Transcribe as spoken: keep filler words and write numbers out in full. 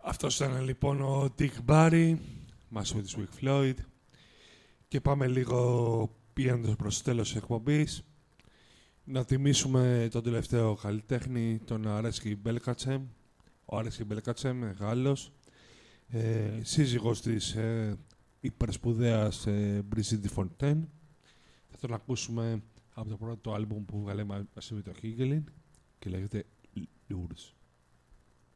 Αυτός ήταν λοιπόν ο Dick Barry, μαζί με τη Pink Floyd. Και πάμε λίγο πηγαίνοντας προς το τέλος της εκπομπής. Να τιμήσουμε τον τελευταίο καλλιτέχνη, τον Areski Belkacem. Ο Areski Belkacem, Γάλλος, ε, σύζυγος της ε, υπερσπουδαίας ε, Brigitte Fontaine. Θα τον ακούσουμε από το πρώτο άλμπουμ που βγάλε μαζί με το Higelin και λέγεται Lourdes.